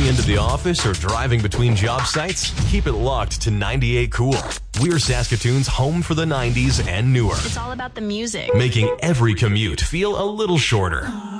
Commuting into the office or driving between job sites? Keep it locked to 98 Cool. We're Saskatoon's home for the 90s and newer. It's all about the music. Making every commute feel a little shorter.